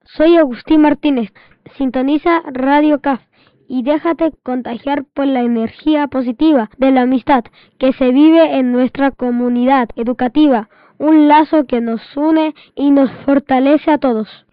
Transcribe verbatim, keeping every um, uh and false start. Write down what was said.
Soy Agustín Martínez. Sintoniza Radio C A F y déjate contagiar por la energía positiva de la amistad que se vive en nuestra comunidad educativa, un lazo que nos une y nos fortalece a todos.